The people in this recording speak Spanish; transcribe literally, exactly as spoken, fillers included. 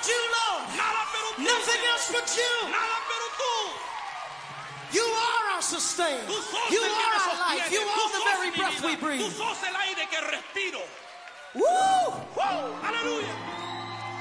but you, Lord. Nada pero tú, Nothing Señor. else but you. Nada pero tú. You are our sustainer. Tú sos You el que are me our life. sostiene. You Tú are the sos very mi breath vida. we Tú breathe. sos el aire que respiro. Woo! ¡Wow! ¡Aleluya!